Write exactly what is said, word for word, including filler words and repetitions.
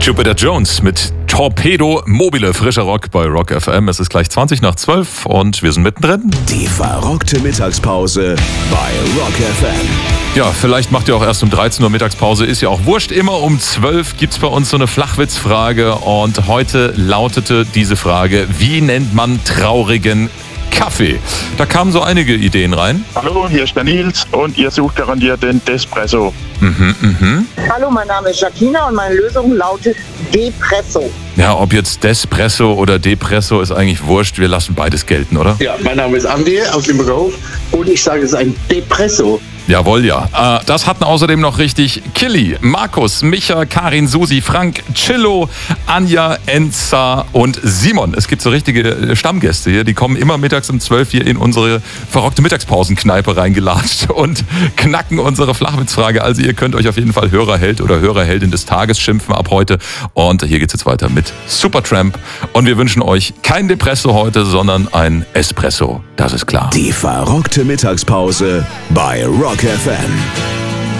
Jupiter Jones mit Torpedo Mobile, frischer Rock bei Rock F M. Es ist gleich zwanzig nach zwölf und wir sind mittendrin. Die verrockte Mittagspause bei Rock F M. Ja, vielleicht macht ihr auch erst um dreizehn Uhr Mittagspause, ist ja auch wurscht. Immer um zwölf gibt's bei uns so eine Flachwitzfrage und heute lautete diese Frage: Wie nennt man traurigen Kaffee? Da kamen so einige Ideen rein. Hallo, hier ist der Nils und ihr sucht garantiert den Despresso. Mhm, mhm. Hallo, mein Name ist Jacquina und meine Lösung lautet Depresso. Ja, ob jetzt Despresso oder Depresso ist eigentlich wurscht. Wir lassen beides gelten, oder? Ja, mein Name ist Andi aus Limburgerhof und ich sage, es ist ein Depresso. Jawohl, ja. Äh, das hatten außerdem noch richtig Killy, Markus, Micha, Karin, Susi, Frank, Chillo, Anja, Enza und Simon. Es gibt so richtige Stammgäste hier, die kommen immer mittags um zwölf hier in unsere verrockte Mittagspausenkneipe reingelatscht und knacken unsere Flachwitzfrage. Also ihr könnt euch auf jeden Fall Hörerheld oder Hörerheldin des Tages schimpfen ab heute. Und hier geht's jetzt weiter mit Supertramp. Und wir wünschen euch kein Depresso heute, sondern ein Espresso. Das ist klar. Die verrockte Mittagspause bei Rock F M.